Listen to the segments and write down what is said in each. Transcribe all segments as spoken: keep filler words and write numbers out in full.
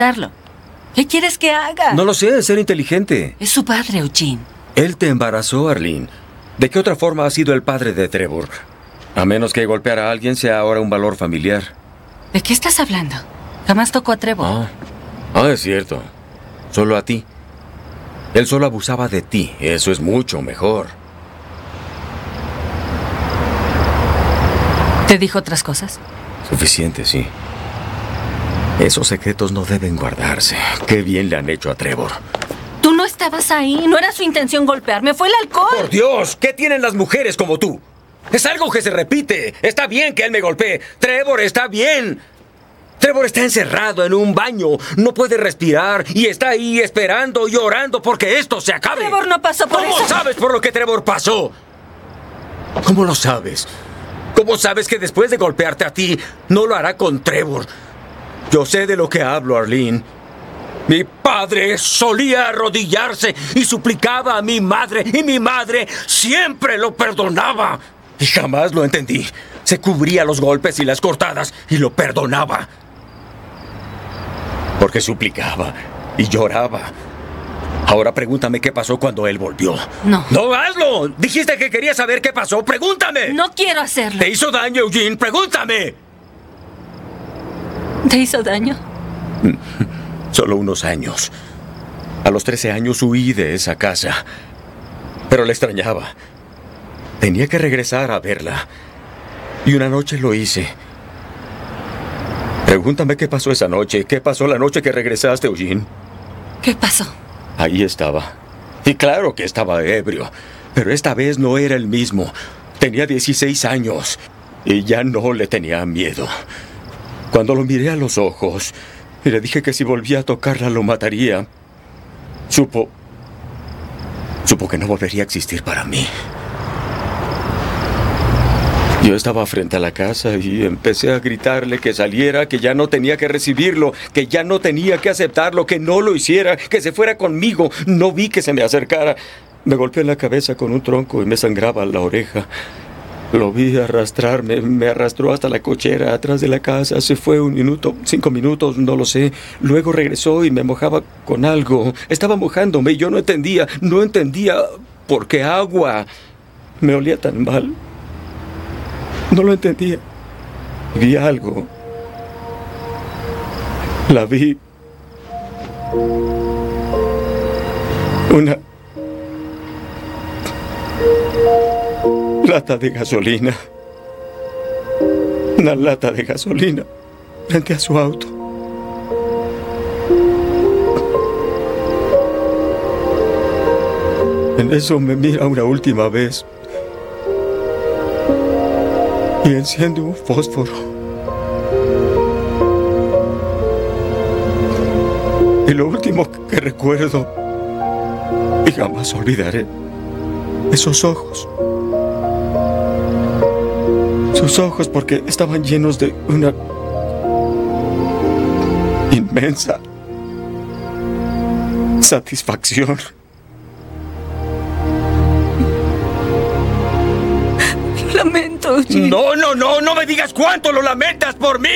darlo. ¿Qué quieres que haga? No lo sé, ser inteligente. Es su padre, Eugene. Él te embarazó, Arlene. ¿De qué otra forma ha sido el padre de Trevor? A menos que golpear a alguien sea ahora un valor familiar. ¿De qué estás hablando? Jamás tocó a Trevor. Ah, ah, es cierto. Solo a ti. Él solo abusaba de ti. Eso es mucho mejor. ¿Te dijo otras cosas? Suficiente, sí. Esos secretos no deben guardarse. Qué bien le han hecho a Trevor. Tú no estabas ahí. No era su intención golpearme. Fue el alcohol. ¡Por Dios! ¿Qué tienen las mujeres como tú? Es algo que se repite. Está bien que él me golpee. Trevor está bien. Trevor está encerrado en un baño. No puede respirar y está ahí esperando y orando porque esto se acabe. Trevor no pasó por eso. ¿Cómo sabes por lo que Trevor pasó? ¿Cómo lo sabes? ¿Cómo sabes que después de golpearte a ti, no lo hará con Trevor? Yo sé de lo que hablo, Arlene. Mi padre solía arrodillarse y suplicaba a mi madre, y mi madre siempre lo perdonaba. Y jamás lo entendí. Se cubría los golpes y las cortadas y lo perdonaba. Porque suplicaba y lloraba. Ahora pregúntame qué pasó cuando él volvió. No. ¡No, hazlo! Dijiste que querías saber qué pasó. ¡Pregúntame! No quiero hacerlo. ¿Te hizo daño, Eugene? ¡Pregúntame! ¿Te hizo daño? Solo unos años. A los trece años huí de esa casa. Pero la extrañaba. Tenía que regresar a verla. Y una noche lo hice. Pregúntame qué pasó esa noche. ¿Qué pasó la noche que regresaste, Eugene? ¿Qué pasó? Ahí estaba. Y claro que estaba ebrio. Pero esta vez no era el mismo. Tenía dieciséis años. Y ya no le tenía miedo. Cuando lo miré a los ojos y le dije que si volvía a tocarla lo mataría, supo... Supo que no volvería a existir para mí. Yo estaba frente a la casa y empecé a gritarle que saliera, que ya no tenía que recibirlo, que ya no tenía que aceptarlo, que no lo hiciera, que se fuera conmigo. No vi que se me acercara. Me golpeé en la cabeza con un tronco y me sangraba la oreja. Lo vi arrastrarme, me arrastró hasta la cochera atrás de la casa. Se fue un minuto, cinco minutos, no lo sé. Luego regresó y me mojaba con algo. Estaba mojándome y yo no entendía, no entendía por qué agua. Me olía tan mal. No lo entendía. Vi algo. La vi. Una... lata de gasolina. Una lata de gasolina frente a su auto. En eso me mira una última vez y enciende un fósforo. Y lo último que recuerdo, y jamás olvidaré, esos ojos. Sus ojos, porque estaban llenos de una inmensa satisfacción. Lo lamento, Eugene. No, no, no, no me digas cuánto lo lamentas por mí.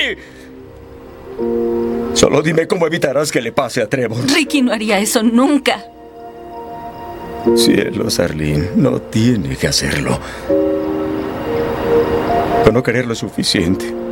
Solo dime cómo evitarás que le pase a Trevor. Ricky no haría eso nunca. Cielos, Arlene, no tiene que hacerlo. Con no quererlo es suficiente.